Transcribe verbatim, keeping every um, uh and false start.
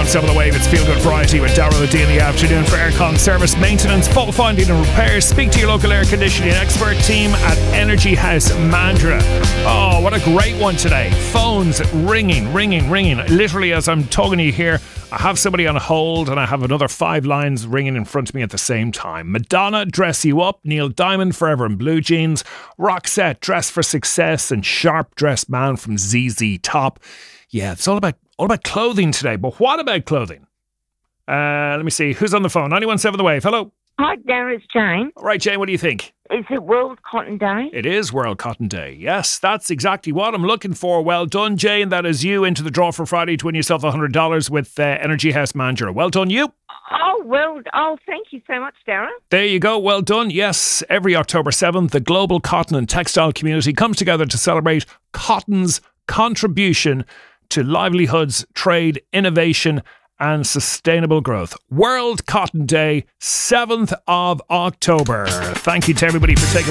seven The Wave, it's Feel Good Variety with Darryl O'D in the afternoon for aircon service, maintenance, fault finding and repair. Speak to your local air conditioning expert team at Energy House Mandurah. Oh, what a great one today. Phones ringing, ringing, ringing. Literally, as I'm talking to you here, I have somebody on hold and I have another five lines ringing in front of me at the same time. Madonna, Dress You Up, Neil Diamond, Forever in Blue Jeans, Roxette, Dress for Success, and Sharp Dressed Man from Z Z Top. Yeah, it's all about all about clothing today, but what about clothing? Uh, let me see, who's on the phone? nine one seven The Wave, hello. Hi, Darren, it's Jane. All right, Jane, what do you think? Is it World Cotton Day? It is World Cotton Day. Yes, that's exactly what I'm looking for. Well done, Jane. That is you into the draw for Friday to win yourself one hundred dollars with uh, Energy House Mandurah. Well done, you. Oh, well, oh, thank you so much, Darren. There you go. Well done. Yes, every October seventh, the global cotton and textile community comes together to celebrate cotton's contribution to livelihoods, trade, innovation, and sustainable growth. World Cotton Day, seventh of October. Thank you to everybody for taking